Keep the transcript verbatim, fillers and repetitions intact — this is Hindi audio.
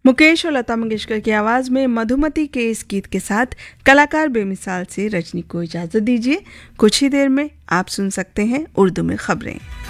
मुकेश और लता मंगेशकर की आवाज़ में मधुमती के इस गीत के साथ कलाकार बेमिसाल से रजनी को इजाज़त दीजिए। कुछ ही देर में आप सुन सकते हैं उर्दू में खबरें।